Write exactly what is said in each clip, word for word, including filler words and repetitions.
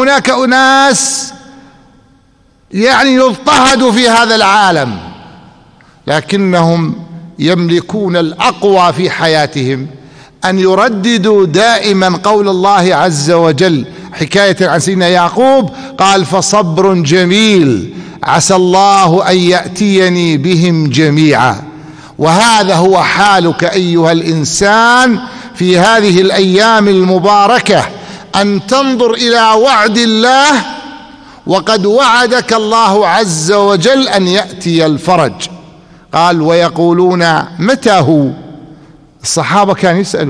هناك أناس يعني يضطهدوا في هذا العالم، لكنهم يملكون الأقوى في حياتهم أن يرددوا دائما قول الله عز وجل حكاية عن سيدنا يعقوب، قال: فصبر جميل عسى الله أن يأتيني بهم جميعا. وهذا هو حالك أيها الإنسان في هذه الأيام المباركة، أن تنظر إلى وعد الله، وقد وعدك الله عز وجل أن يأتي الفرج. قال: ويقولون متى هو؟ الصحابة كانوا يسألوا.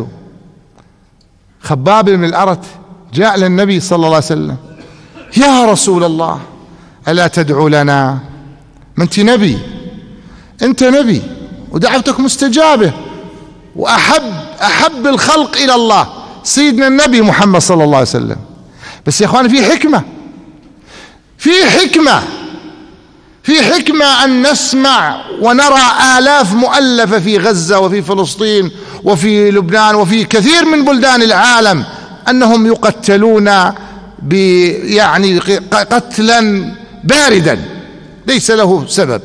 خباب بن الأرت جاء للنبي صلى الله عليه وسلم: يا رسول الله ألا تدعو لنا؟ ما أنت نبي، أنت نبي ودعوتك مستجابة، وأحب أحب الخلق إلى الله سيدنا النبي محمد صلى الله عليه وسلم. بس يا أخوان في حكمة، في حكمة في حكمة أن نسمع ونرى آلاف مؤلفة في غزة وفي فلسطين وفي لبنان وفي كثير من بلدان العالم أنهم يقتلون يعني قتلا باردا ليس له سبب.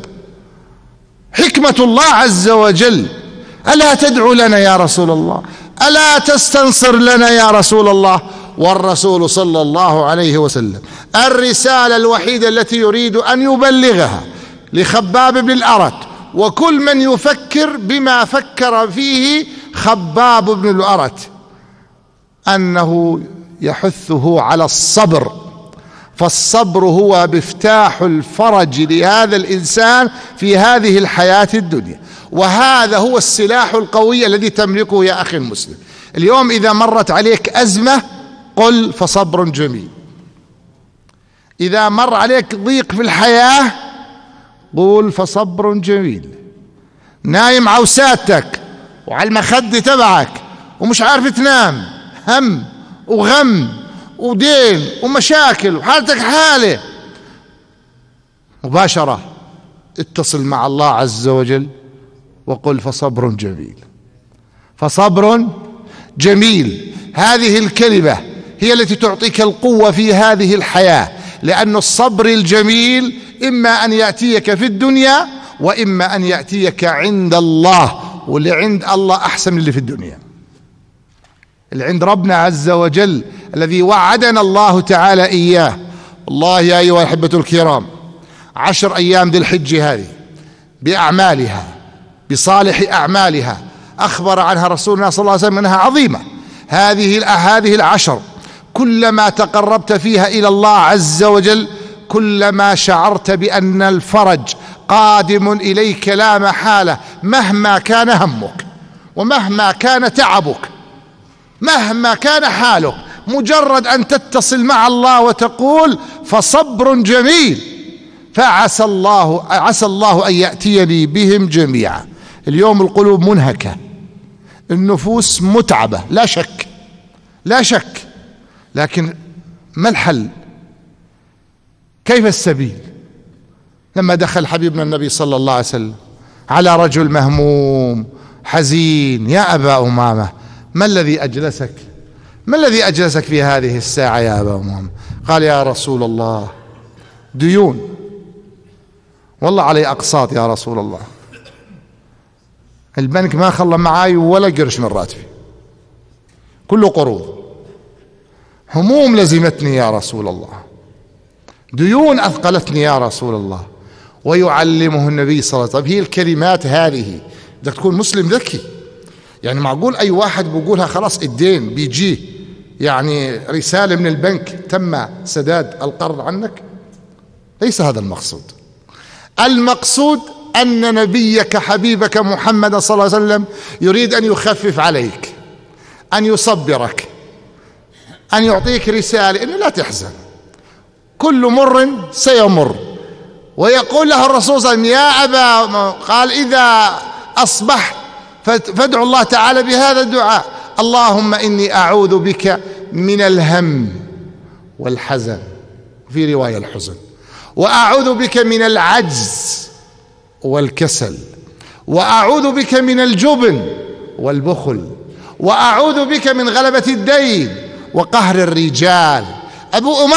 حكمة الله عز وجل: ألا تدعو لنا يا رسول الله؟ ألا تستنصر لنا يا رسول الله؟ والرسول صلى الله عليه وسلم الرسالة الوحيدة التي يريد أن يبلغها لخباب بن الأرت وكل من يفكر بما فكر فيه خباب بن الأرت، أنه يحثه على الصبر، فالصبر هو مفتاح الفرج لهذا الإنسان في هذه الحياة الدنيا، وهذا هو السلاح القوي الذي تملكه يا أخي المسلم. اليوم إذا مرت عليك أزمة قل فصبر جميل، إذا مر عليك ضيق في الحياة قول فصبر جميل. نايم عوساتك وعلى المخدة تبعك ومش عارف تنام، هم وغم ودين ومشاكل وحالتك حالة، مباشرة اتصل مع الله عز وجل وقل فصبر جميل، فصبر جميل. هذه الكلمة هي التي تعطيك القوة في هذه الحياة، لأن الصبر الجميل إما أن يأتيك في الدنيا وإما أن يأتيك عند الله، واللي عند الله أحسن من اللي في الدنيا. اللي عند ربنا عز وجل الذي وعدنا الله تعالى إياه. والله يا أيها الأحبة الكرام، عشر أيام ذي الحجة هذه بأعمالها بصالح أعمالها أخبر عنها رسولنا صلى الله عليه وسلم أنها عظيمة. هذه هذه العشر كلما تقربت فيها إلى الله عز وجل كلما شعرت بأن الفرج قادم إليك لا محالة، مهما كان همك ومهما كان تعبك مهما كان حالك، مجرد أن تتصل مع الله وتقول فصبر جميل، فعسى الله عسى الله أن يأتيني بهم جميعا. اليوم القلوب منهكة، النفوس متعبة، لا شك لا شك، لكن ما الحل؟ كيف السبيل؟ لما دخل حبيبنا النبي صلى الله عليه وسلم على رجل مهموم حزين: يا أبا أمامة ما الذي أجلسك ما الذي أجلسك في هذه الساعة يا أبا أمامة؟ قال: يا رسول الله ديون، والله علي أقساط يا رسول الله، البنك ما خلى معاي ولا قرش من راتبي، كله قروض، هموم لزمتني يا رسول الله، ديون أثقلتني يا رسول الله. ويعلمه النبي صلى الله عليه وسلم. هي الكلمات هذه بدك تكون مسلم ذكي، يعني معقول أي واحد بيقولها خلاص الدين بيجيه يعني رسالة من البنك تم سداد القرض عنك؟ ليس هذا المقصود. المقصود أن نبيك حبيبك محمد صلى الله عليه وسلم يريد أن يخفف عليك، أن يصبرك، أن يعطيك رسالة أنه لا تحزن، كل مر سيمر. ويقول له الرسول صلى الله عليه وسلم: يا أبا، قال: إذا أصبحت فادعوا الله تعالى بهذا الدعاء: اللهم إني أعوذ بك من الهم والحزن، في رواية الحزن، وأعوذ بك من العجز والكسل، وأعوذ بك من الجبن والبخل، وأعوذ بك من غلبة الدين وقهر الرجال. أبو